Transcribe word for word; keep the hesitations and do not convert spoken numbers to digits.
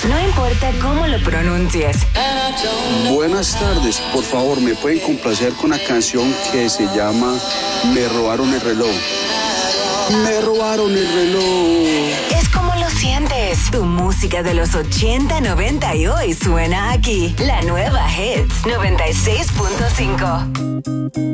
No importa cómo lo pronuncies. Buenas tardes, por favor, ¿me pueden complacer con una canción que se llama Me robaron el reloj? Me robaron el reloj. Es como lo sientes. Tu música de los ochenta, noventa y hoy suena aquí. La nueva Hits noventa y seis punto cinco.